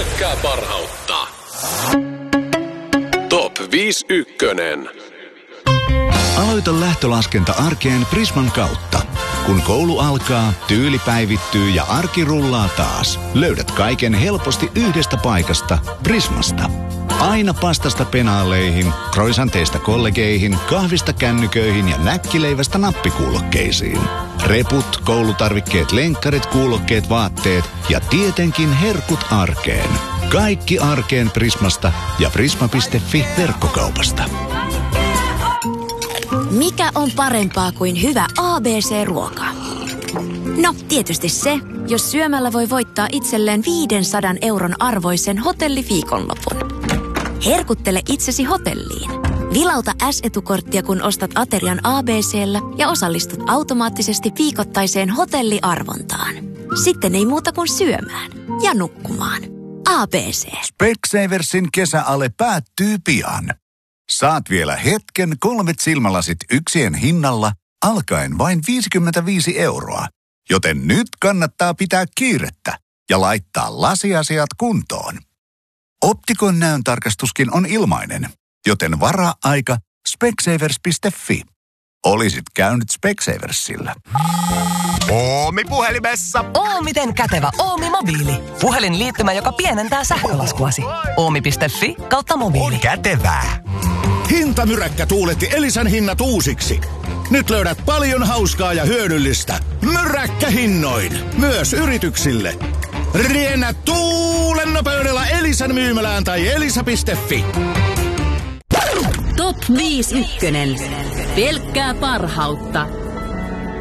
pelkkää parhautta. Top 51. Aloita lähtölaskenta arkeen Prisman kautta. Kun koulu alkaa, tyyli päivittyy ja arki rullaa taas. Löydät kaiken helposti yhdestä paikasta, Prismasta. Aina pastasta penaaleihin, croissanteista kollegeihin, kahvista kännyköihin ja näkkileivästä nappikuulokkeisiin. Reput, koulutarvikkeet, lenkkarit, kuulokkeet, vaatteet ja tietenkin herkut arkeen. Kaikki arkeen Prismasta ja prisma.fi verkkokaupasta. Mikä on parempaa kuin hyvä ABC-ruoka? No, tietysti se, jos syömällä voi voittaa itselleen 500 € arvoisen hotelliviikonlopun. Herkuttele itsesi hotelliin. Vilauta S-etukorttia, kun ostat aterian ABC:llä ja osallistut automaattisesti viikoittaiseen hotelliarvontaan. Sitten ei muuta kuin syömään ja nukkumaan. ABC. Specsaversin kesäale päättyy pian. Saat vielä hetken 3 silmälasit yksien hinnalla, alkaen vain 55 €. Joten nyt kannattaa pitää kiirettä ja laittaa lasiasiat kuntoon. Optikon näöntarkastuskin on ilmainen, joten varaa aika specsavers.fi. Olisit käynyt Specsaversilla. Oomi puhelimessa. Miten kätevä Oomi-mobiili. Puhelinliittymä, joka pienentää sähkölaskuasi. Oomi.fi/mobiili. On kätevää. Hintamyräkkä tuuletti Elisan hinnat uusiksi. Nyt löydät paljon hauskaa ja hyödyllistä. Myräkkähinnoin. Myös yrityksille. Riennä tuulen nopeudella Elisan myymälään tai elisa.fi. Top 51. Pelkkää parhautta.